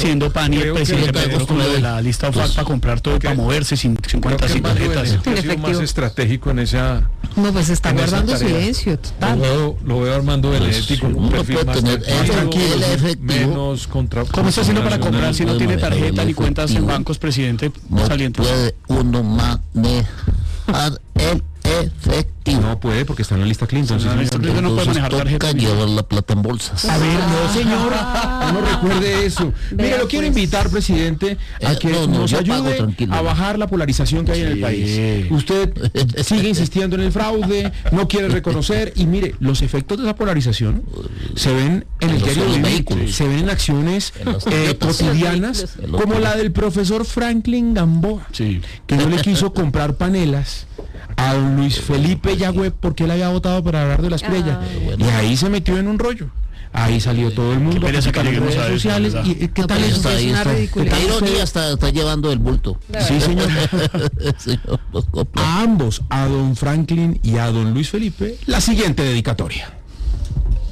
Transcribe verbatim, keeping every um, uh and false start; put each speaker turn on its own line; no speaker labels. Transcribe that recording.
siendo Pani el presidente Petro de la lista OFAC para comprar todo, para moverse sin, sin cuentas y tarjetas.
Ha sido más estratégico en esa...
No, pues está guardando silencio, total.
Lo veo, lo veo Armando Benedetti con un perfil más tranquilo, menos contra...
¿Cómo está haciendo para comprar si no tiene tarjeta ni cuentas en bancos, presidente saliente?
No puede uno manejar el efectivo.
No puede porque está en la lista Clinton.
En la lista Clinton no puede manejar tarjeta.
Llevar la plata en bolsas.
A ver, no señor, no recuerde eso. Mire, lo quiero invitar, presidente, a que
no, no,
nos
yo
ayude
pago, tranquilo.
a bajar la polarización que hay en el país. Usted sigue insistiendo en el fraude, no quiere reconocer, y mire, los efectos de esa polarización se ven en el diario de vehículos, se ven en acciones eh, cotidianas, como la del profesor Franklin Gamboa,
sí,
que no le quiso comprar panelas a don Luis Felipe Yagüe porque él había votado para hablar de la estrella, ah, y ahí se metió en un rollo. Ahí salió todo el mundo,
a
las redes sociales, y ¿qué tal es
esta ironía? Está, está llevando el bulto.
Sí, señor. A ambos, a don Franklin y a don Luis Felipe, la siguiente dedicatoria.